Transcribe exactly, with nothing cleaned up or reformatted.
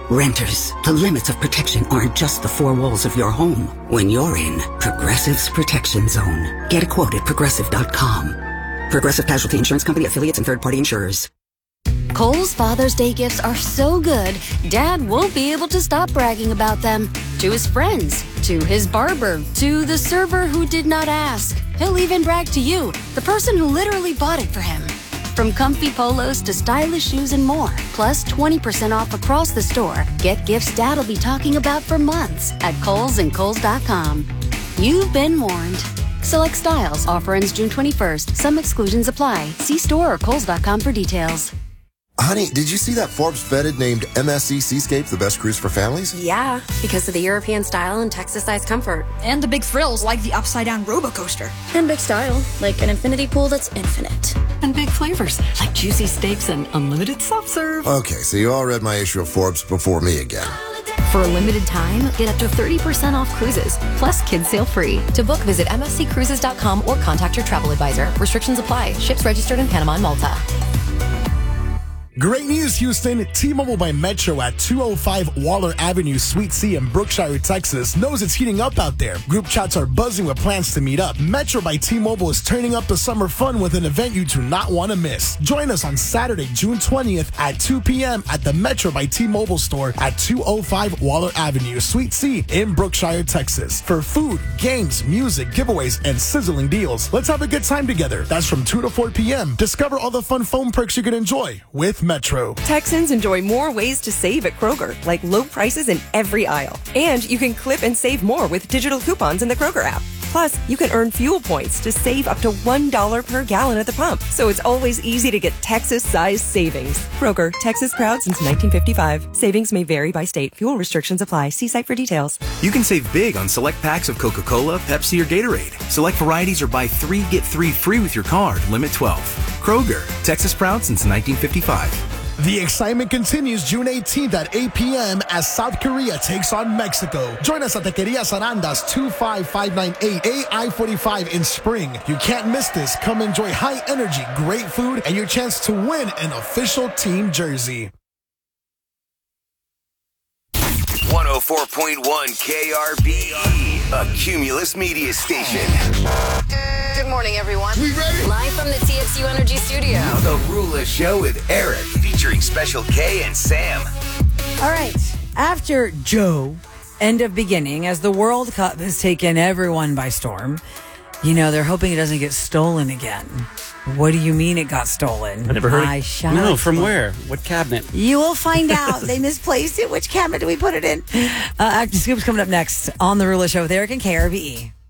Renters, the limits of protection aren't just the four walls of your home. When you're in Progressive's Protection Zone, get a quote at progressive dot com. Progressive Casualty Insurance Company, affiliates, and third-party insurers. Kohl's Father's Day gifts are so good, Dad won't be able to stop bragging about them. To his friends, to his barber, to the server who did not ask. He'll even brag to you, the person who literally bought it for him. From comfy polos to stylish shoes and more, plus twenty percent off across the store. Get gifts Dad'll be talking about for months at Kohl's and Kohl's dot com. You've been warned. Select styles. Offer ends June twenty-first. Some exclusions apply. See store or Kohl's dot com for details. Honey, did you see that Forbes vetted named M S C Seascape the best cruise for families? Yeah, because of the European style and Texas-sized comfort. And the big thrills like the upside-down roller coaster. And big style, like an infinity pool that's infinite. And big flavors, like juicy steaks and unlimited soft serve. Okay, so you all read my issue of Forbes before me again. For a limited time, get up to thirty percent off cruises, plus kids sail free. To book, visit M S C cruises dot com or contact your travel advisor. Restrictions apply. Ships registered in Panama and Malta. Great news, Houston. T-Mobile by Metro at two oh five Waller Avenue, Suite C in Brookshire, Texas knows it's heating up out there. Group chats are buzzing with plans to meet up. Metro by T-Mobile is turning up the summer fun with an event you do not want to miss. Join us on Saturday, June twentieth at two p.m. at the Metro by T-Mobile store at two oh five Waller Avenue, Suite C in Brookshire, Texas. For food, games, music, giveaways, and sizzling deals. Let's have a good time together. That's from two to four p.m. Discover all the fun phone perks you can enjoy with Metro. Texans enjoy more ways to save at Kroger, like low prices in every aisle. And you can clip and save more with digital coupons in the Kroger app. Plus, you can earn fuel points to save up to one dollar per gallon at the pump. So it's always easy to get Texas-sized savings. Kroger, Texas proud since nineteen fifty-five. Savings may vary by state. Fuel restrictions apply. See site for details. You can save big on select packs of Coca-Cola, Pepsi, or Gatorade. Select varieties or buy three, get three free with your card. Limit twelve. Kroger, Texas proud since nineteen fifty-five. The excitement continues June eighteenth at eight p.m. as South Korea takes on Mexico. Join us at Taqueria Sarandas two five five nine eight A I forty-five in Spring. You can't miss this. Come enjoy high energy, great food, and your chance to win an official team jersey. one oh four point one K R B E, a Cumulus media station. Good morning, everyone. We ready? Live from the T X U Energy Studio. The Rula Show with Eric, featuring Special K and Sam. All right. After Joe, end of beginning, as the World Cup has taken everyone by storm, you know, they're hoping it doesn't get stolen again. What do you mean it got stolen? I never heard. I shall No, from explain. where? What cabinet? You will find out. They misplaced it. Which cabinet do we put it in? Uh, Active Scoop's coming up next on The Rula Show with Eric and K R B E.